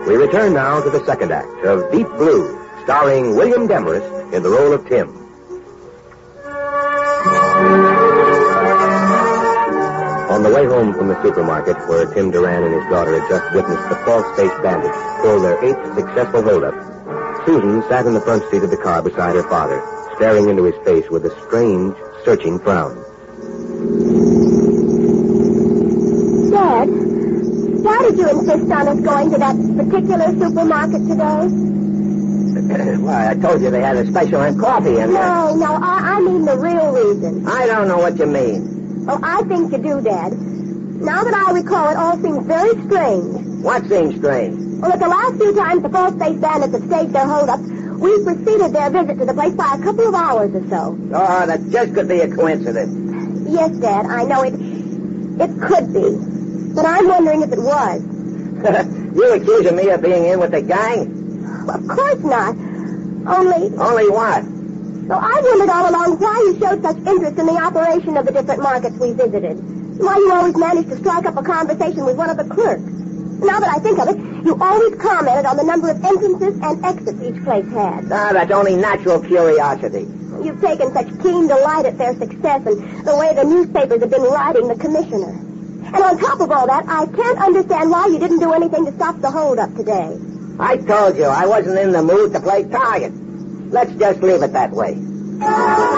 We return now to the second act of Deep Blue, starring William Demarest in the role of Tim. On the way home from the supermarket, where Tim Duran and his daughter had just witnessed the false-faced bandit pull their 8th successful holdup, Susan sat in the front seat of the car beside her father, staring into his face with a strange, searching frown. Dad, why did you insist on us going to that particular supermarket today? Why, I told you they had a special on coffee in there. No, I mean the real reason. I don't know what you mean. Oh, I think you do, Dad. Now that I recall, it all seems very strange. What seems strange? Well, at the last few times the false-faced bandits have staged their holdup, we preceded their visit to the place by a couple of hours or so. Oh, that just could be a coincidence. Yes, Dad, I know it could be. But I'm wondering if it was. You accusing me of being in with the gang? Well, of course not. Only what? So I wondered all along why you showed such interest in the operation of the different markets we visited. Why you always managed to strike up a conversation with one of the clerks. Now that I think of it, you always commented on the number of entrances and exits each place had. Ah, that's only natural curiosity. You've taken such keen delight at their success and the way the newspapers have been writing the commissioner. And on top of all that, I can't understand why you didn't do anything to stop the holdup today. I told you I wasn't in the mood to play target. Let's just leave it that way.